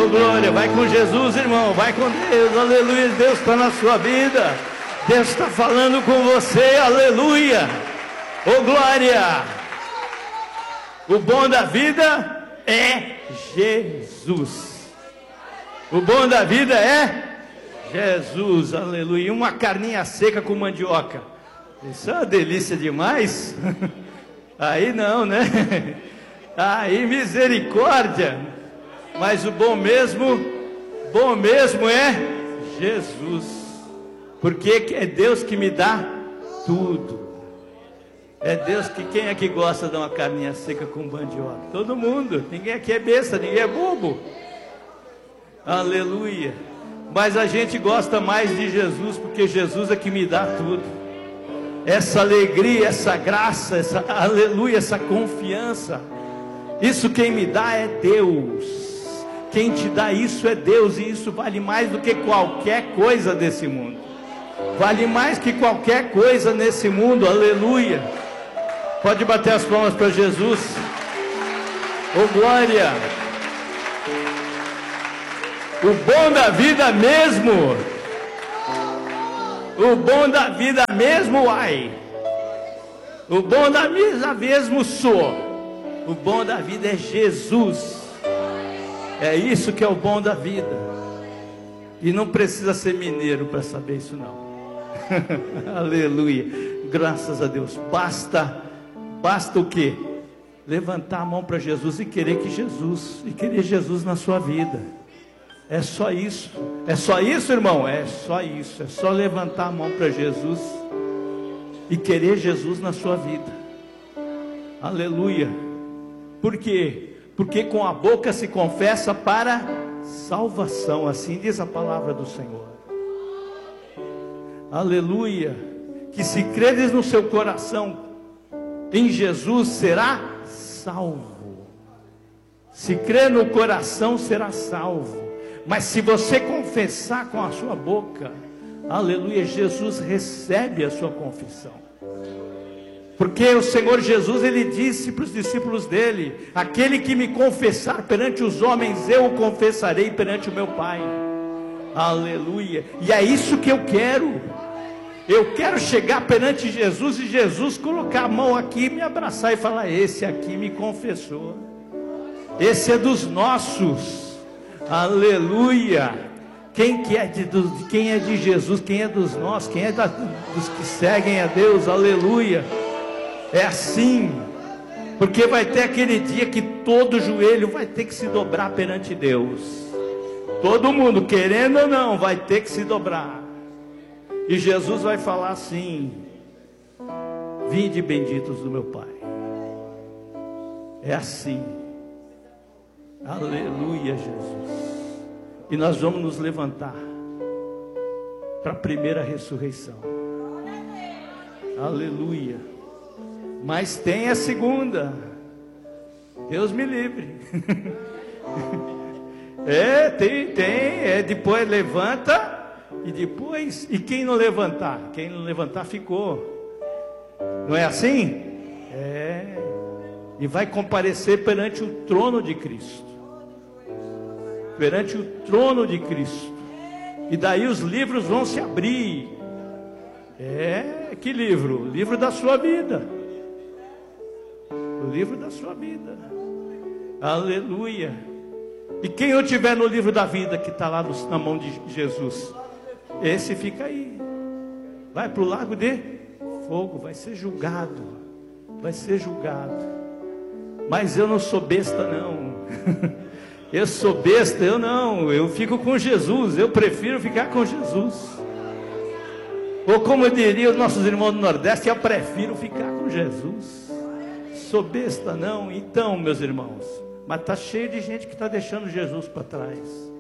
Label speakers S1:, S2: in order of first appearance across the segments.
S1: glória, vai com Jesus, irmão, vai com Deus, aleluia. Deus está na sua vida, Deus está falando com você, aleluia. Oh glória. O bom da vida é Jesus. O bom da vida é Jesus, aleluia. E uma carninha seca com mandioca, isso é uma delícia demais. Aí não, né? Aí misericórdia. Mas o bom mesmo é Jesus, porque é Deus que me dá tudo. É Deus que, quem é que gosta de uma carninha seca com mandioca? Todo mundo, ninguém aqui é besta, ninguém é bobo. Aleluia. Mas a gente gosta mais de Jesus, porque Jesus é que me dá tudo. Essa alegria, essa graça, essa aleluia, essa confiança. Isso quem me dá é Deus. Quem te dá isso é Deus, e isso vale mais do que qualquer coisa desse mundo. Vale mais que qualquer coisa nesse mundo, aleluia. Pode bater as palmas para Jesus. Oh glória. O bom da vida mesmo. O bom da vida mesmo, ai. O bom da vida mesmo sou. O bom da vida é Jesus. É isso que é o bom da vida. E não precisa ser mineiro para saber isso não. Aleluia. Graças a Deus. Basta o quê? Levantar a mão para Jesus e querer Jesus na sua vida. É só isso. É só isso, irmão? É só isso. É só levantar a mão para Jesus e querer Jesus na sua vida. Aleluia. Por quê? Porque com a boca se confessa para salvação, assim diz a palavra do Senhor. Aleluia. Que se creres no seu coração em Jesus, será salvo. Se crer no coração, será salvo. Mas se você confessar com a sua boca, aleluia, Jesus recebe a sua confissão. Porque o Senhor Jesus, ele disse para os discípulos dele: aquele que me confessar perante os homens, eu o confessarei perante o meu Pai. Aleluia. E é isso que eu quero. Eu quero chegar perante Jesus e Jesus colocar a mão aqui, me abraçar e falar: esse aqui me confessou. Esse é dos nossos. Aleluia. Quem é de Jesus, quem é dos nossos, quem é dos que seguem a Deus, aleluia. É assim, porque vai ter aquele dia que todo joelho vai ter que se dobrar perante Deus. Todo mundo, querendo ou não, vai ter que se dobrar. E Jesus vai falar assim: vinde benditos do meu Pai. É assim. Aleluia, Jesus. E nós vamos nos levantar para a primeira ressurreição. Aleluia. Mas tem a segunda. Deus me livre. Tem. Depois levanta. E depois, e quem não levantar? Quem não levantar ficou. Não é assim? É. E vai comparecer perante o trono de Cristo. Perante o trono de Cristo. E daí os livros vão se abrir. Que livro? O livro da sua vida. O livro da sua vida. Aleluia. E quem eu tiver no livro da vida, que está lá na mão de Jesus, esse fica aí. Vai para o lago de fogo. Vai ser julgado. Vai ser julgado. Mas eu não sou besta não. Eu sou besta, eu não. Eu fico com Jesus. Eu prefiro ficar com Jesus. Ou como diriam os nossos irmãos do Nordeste, eu prefiro ficar com Jesus. Sou besta não. Então, meus irmãos, mas está cheio de gente que está deixando Jesus para trás.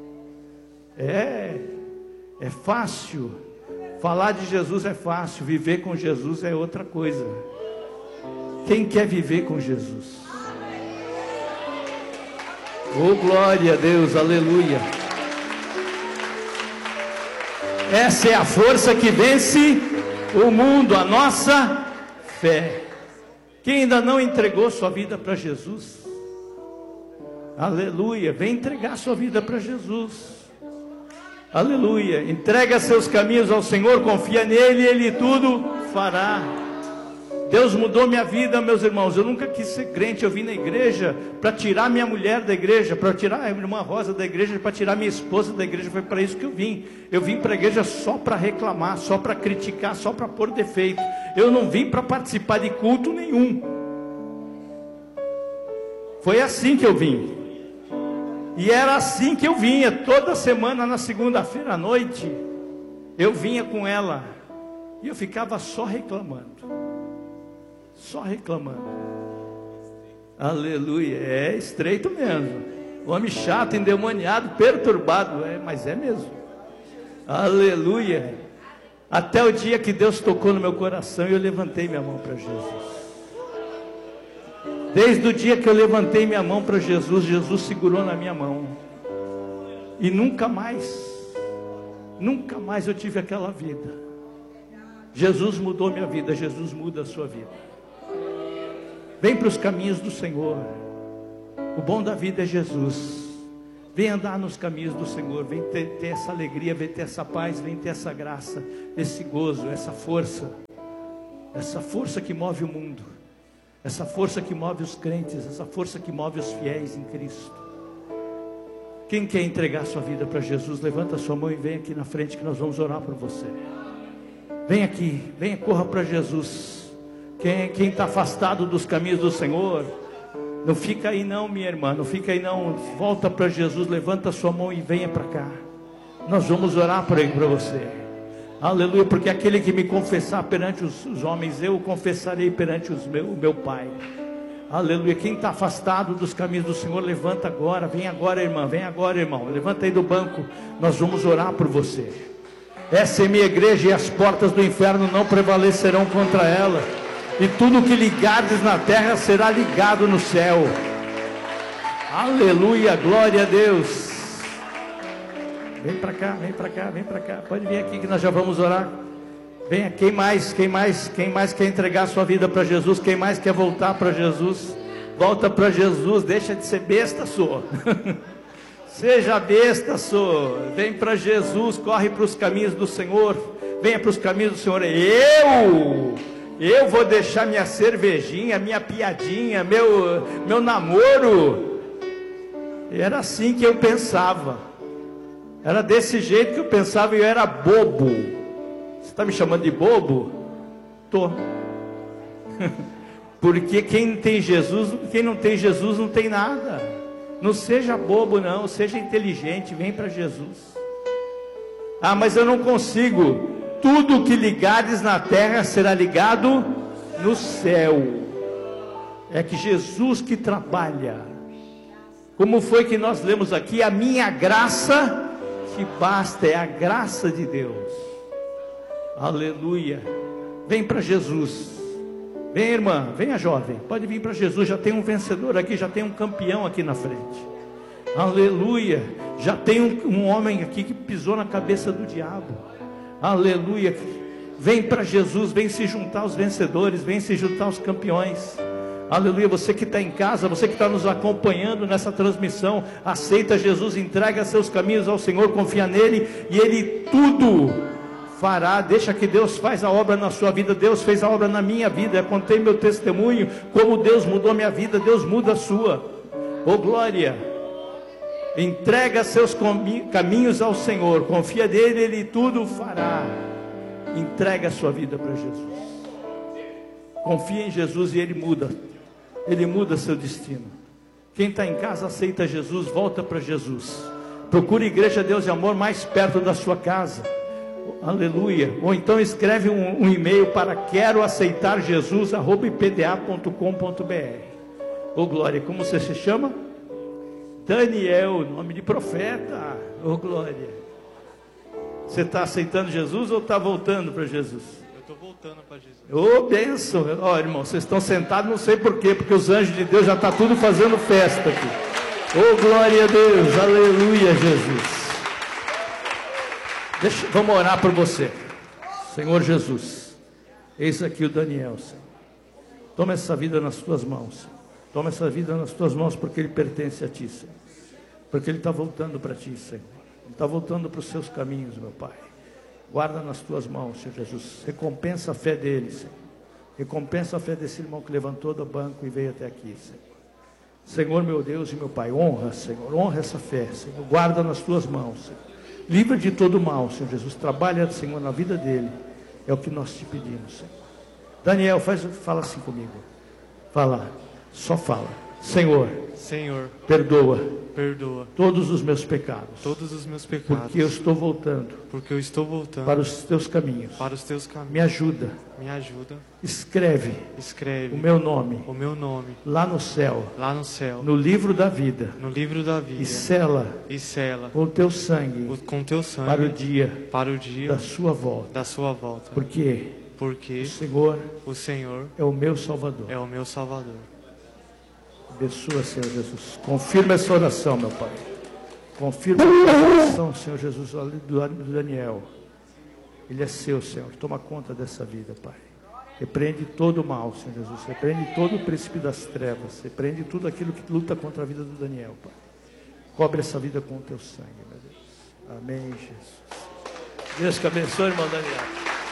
S1: É fácil. Falar de Jesus é fácil. Viver com Jesus é outra coisa. Quem quer viver com Jesus? Oh glória a Deus, aleluia. Essa é a força que vence o mundo, a nossa fé. Quem ainda não entregou sua vida para Jesus, Aleluia. Vem entregar sua vida para Jesus. Aleluia. Entrega seus caminhos ao Senhor, confia nele e Ele tudo fará. Deus mudou minha vida, meus irmãos. Eu nunca quis ser crente. Eu vim na igreja para tirar minha mulher da igreja, para tirar a irmã Rosa da igreja, para tirar minha esposa da igreja. Foi para isso que eu vim. Eu vim para a igreja só para reclamar, só para criticar, só para pôr defeito. Eu não vim para participar de culto nenhum. Foi assim que eu vim. E era assim que eu vinha. Toda semana, na segunda-feira à noite, eu vinha com ela. E eu ficava só reclamando. Só reclamando. Aleluia. É estreito mesmo. Homem chato, endemoniado, perturbado. Mas é mesmo. Aleluia. Até o dia que Deus tocou no meu coração e eu levantei minha mão para Jesus. Desde o dia que eu levantei minha mão para Jesus, Jesus segurou na minha mão. E nunca mais eu tive aquela vida. Jesus mudou minha vida, Jesus muda a sua vida. Vem para os caminhos do Senhor. O bom da vida é Jesus. Vem andar nos caminhos do Senhor. Vem ter essa alegria, vem ter essa paz, vem ter essa graça, esse gozo, essa força. Essa força que move o mundo. Essa força que move os crentes. Essa força que move os fiéis em Cristo. Quem quer entregar sua vida para Jesus, levanta a sua mão e vem aqui na frente que nós vamos orar por você. Vem aqui, venha, corra para Jesus. Quem está afastado dos caminhos do Senhor, não fica aí não, minha irmã, não fica aí não, volta para Jesus, levanta a sua mão e venha para cá. Nós vamos orar para você. Aleluia, porque aquele que me confessar perante os homens, eu o confessarei perante o meu Pai. Aleluia. Quem está afastado dos caminhos do Senhor, levanta agora, vem agora, irmã, vem agora, irmão, levanta aí do banco, nós vamos orar por você. Essa é minha igreja e as portas do inferno não prevalecerão contra ela. E tudo que ligares na terra será ligado no céu. Aleluia, glória a Deus. Vem para cá, vem para cá, vem para cá. Pode vir aqui que nós já vamos orar. Venha, quem mais quer entregar sua vida para Jesus? Quem mais quer voltar para Jesus? Volta para Jesus, deixa de ser besta, sua. Seja besta, sua. Vem para Jesus, corre para os caminhos do Senhor. Venha para os caminhos do Senhor. Eu vou deixar minha cervejinha, minha piadinha, meu namoro. E era assim que eu pensava. Era desse jeito que eu pensava e eu era bobo. Você está me chamando de bobo? Tô. Porque quem não tem Jesus não tem nada. Não seja bobo não, seja inteligente, vem para Jesus. Ah, mas eu não consigo. Tudo que ligares na terra será ligado no céu. É que Jesus que trabalha. Como foi que nós lemos aqui? A minha graça te basta, é a graça de Deus. Aleluia. Vem para Jesus. Vem, irmã, venha, jovem, pode vir para Jesus. Já tem um vencedor aqui, já tem um campeão aqui na frente. Aleluia. Já tem um homem aqui que pisou na cabeça do diabo. Aleluia. Vem para Jesus, vem se juntar aos vencedores, vem se juntar aos campeões. Aleluia. Você que está em casa, você que está nos acompanhando nessa transmissão, aceita Jesus, entrega seus caminhos ao Senhor, confia nele e Ele tudo fará. Deixa que Deus faz a obra na sua vida. Deus fez a obra na minha vida. Eu contei meu testemunho, como Deus mudou minha vida, Deus muda a sua. Oh glória. Entrega seus caminhos ao Senhor, confia nele, Ele tudo fará. Entrega a sua vida para Jesus. Confia em Jesus e Ele muda seu destino. Quem está em casa aceita Jesus, volta para Jesus. Procure Igreja Deus de Amor mais perto da sua casa. Aleluia. Ou então escreve um e-mail para queroaceitarjesus@ipda.com.br. Oh glória, como você se chama? Daniel, nome de profeta. Oh glória. Você está aceitando Jesus ou está voltando para Jesus?
S2: Eu estou voltando para Jesus.
S1: Oh bênção. Ó irmão, vocês estão sentados, não sei porquê, porque os anjos de Deus já estão tudo fazendo festa aqui. Oh glória a Deus, aleluia Jesus. Vamos orar por você. Senhor Jesus, eis aqui o Daniel, Senhor. Toma essa vida nas tuas mãos, Senhor. Toma essa vida nas tuas mãos, porque ele pertence a ti, Senhor. Porque ele está voltando para ti, Senhor. Ele está voltando para os seus caminhos, meu Pai. Guarda nas tuas mãos, Senhor Jesus. Recompensa a fé dele, Senhor. Recompensa a fé desse irmão que levantou do banco e veio até aqui, Senhor. Senhor, meu Deus e meu Pai, honra, Senhor, honra essa fé, Senhor. Guarda nas tuas mãos, Senhor. Livra de todo mal, Senhor Jesus. Trabalha, Senhor, na vida dele. É o que nós te pedimos, Senhor. Daniel, fala assim comigo. Fala, só fala. Senhor, perdoa todos os meus pecados. Porque eu estou voltando. Para os teus caminhos. Me ajuda. Escreve o meu nome. Lá no céu. No livro da vida. E sela com o teu sangue. Para o dia da sua volta. Porque o Senhor é o meu Salvador. Abençoa, Senhor Jesus. Confirma essa oração, meu Pai. Confirma essa oração, Senhor Jesus, do Daniel. Ele é seu, Senhor. Toma conta dessa vida, Pai. Repreende todo o mal, Senhor Jesus. Repreende todo o príncipe das trevas. Repreende tudo aquilo que luta contra a vida do Daniel, Pai. Cobre essa vida com o teu sangue, meu Deus. Amém, Jesus. Deus que abençoe, irmão Daniel.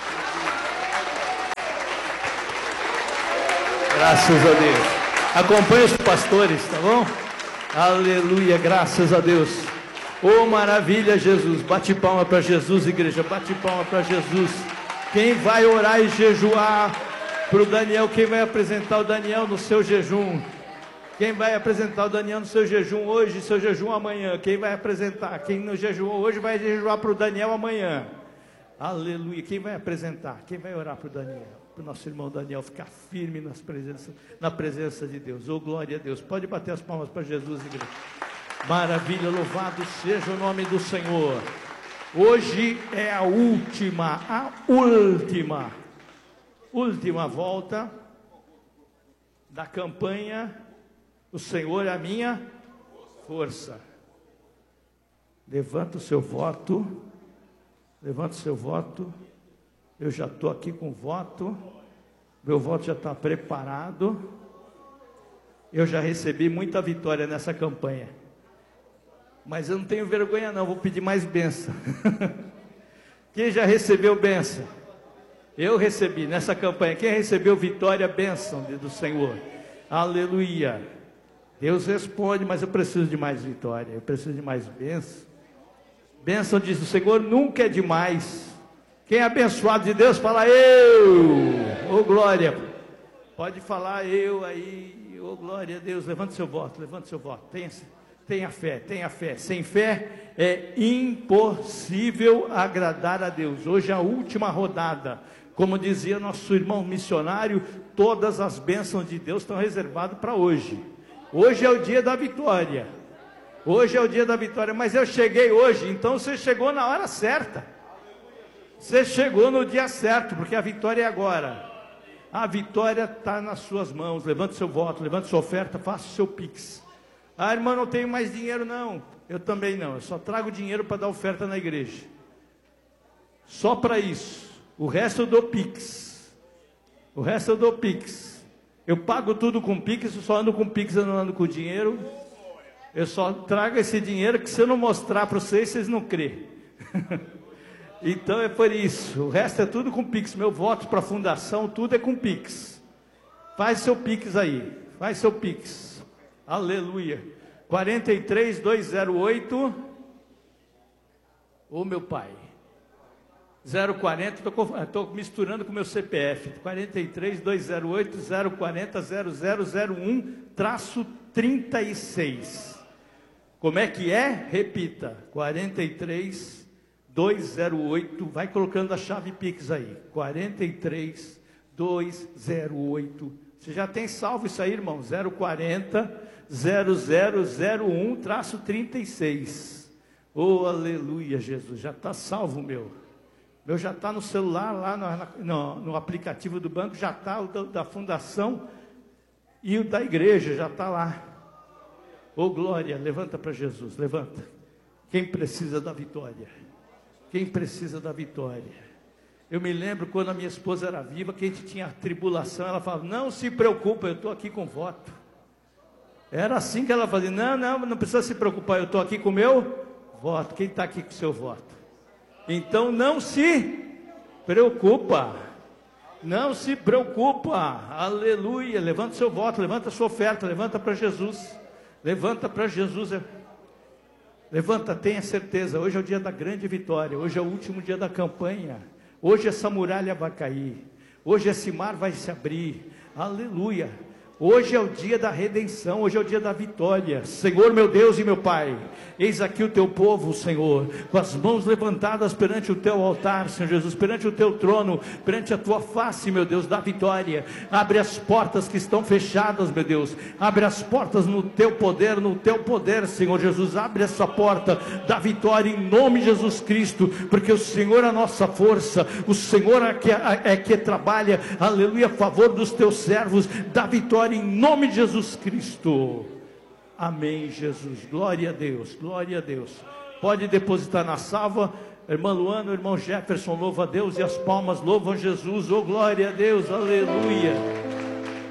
S1: Graças a Deus. Acompanhe os pastores, tá bom? Aleluia, graças a Deus. Oh, maravilha, Jesus. Bate palma para Jesus, igreja. Bate palma para Jesus. Quem vai orar e jejuar para o Daniel? Quem vai apresentar o Daniel no seu jejum? Quem vai apresentar o Daniel no seu jejum hoje, seu jejum amanhã? Quem vai apresentar? Quem não jejuou hoje vai jejuar para o Daniel amanhã. Aleluia. Quem vai apresentar? Quem vai orar para o Daniel? Para o nosso irmão Daniel ficar firme na presença de Deus. Oh, glória a Deus. Pode bater as palmas para Jesus, igreja. Maravilha, louvado seja o nome do Senhor. Hoje é a última volta da campanha. O Senhor é a minha força. Levanta o seu voto. Levanta o seu voto. Eu já estou aqui com o voto. Meu voto já está preparado. Eu já recebi muita vitória nessa campanha. Mas eu não tenho vergonha não, vou pedir mais bênção. Quem já recebeu bênção? Eu recebi nessa campanha. Quem recebeu vitória, bênção do Senhor? Aleluia. Deus responde, mas eu preciso de mais vitória. Eu preciso de mais bênção. Bênção diz o Senhor, nunca é demais. Quem é abençoado de Deus, fala eu. Ô glória. Pode falar eu aí. Ô glória a Deus. Levante seu voto, levante seu voto. Tenha fé, tenha fé. Sem fé é impossível agradar a Deus. Hoje é a última rodada. Como dizia nosso irmão missionário, todas as bênçãos de Deus estão reservadas para hoje. Hoje é o dia da vitória. Hoje é o dia da vitória. Mas eu cheguei hoje, então você chegou na hora certa. Você chegou no dia certo, porque a vitória é agora. A vitória está nas suas mãos. Levante seu voto, levante sua oferta, faça o seu pix. Ah, irmão, não tenho mais dinheiro não. Eu também não, eu só trago dinheiro para dar oferta na igreja. Só para isso. O resto eu dou pix. O resto eu dou pix. Eu pago tudo com pix, eu só ando com pix, eu não ando com dinheiro. Eu só trago esse dinheiro que se eu não mostrar para vocês não crê. Então é por isso, o resto é tudo com Pix, meu voto para a fundação, tudo é com Pix. Faz seu Pix aí, faz seu Pix, aleluia, 43208, ô meu pai, 040, estou misturando com o meu CPF, 43208 040 0001-36, como é que é? Repita, 43208, vai colocando a chave Pix aí, 43208. Você já tem salvo isso aí, irmão? 040 0001-36. Oh, aleluia, Jesus, já está salvo o meu. Meu já está no celular, lá no aplicativo do banco, já está o da fundação e o da igreja, já está lá. Oh, glória, levanta para Jesus, levanta. Quem precisa da vitória? Quem precisa da vitória? Eu me lembro quando a minha esposa era viva, que a gente tinha tribulação, ela falava, não se preocupa, eu estou aqui com voto. Era assim que ela fazia. Não precisa se preocupar, eu estou aqui com o meu voto. Quem está aqui com o seu voto? Então não se preocupa. Não se preocupa. Aleluia. Levanta seu voto, levanta sua oferta, levanta para Jesus. Levanta para Jesus. Levanta, tenha certeza. Hoje é o dia da grande vitória. Hoje é o último dia da campanha. Hoje essa muralha vai cair. Hoje esse mar vai se abrir. Aleluia. Hoje é o dia da redenção, hoje é o dia da vitória. Senhor meu Deus e meu Pai, eis aqui o teu povo, Senhor, com as mãos levantadas perante o teu altar, Senhor Jesus, perante o teu trono, perante a tua face, meu Deus, da vitória. Abre as portas que estão fechadas, meu Deus, abre as portas no teu poder, Senhor Jesus, abre essa porta da vitória em nome de Jesus Cristo, porque o Senhor é a nossa força, o Senhor é que trabalha, aleluia, a favor dos teus servos, da vitória em nome de Jesus Cristo. Amém, Jesus. Glória a Deus, glória a Deus. Pode depositar na salva. Irmã Luana, irmão Jefferson, louva a Deus, e as palmas louvam Jesus. Oh, glória a Deus, aleluia.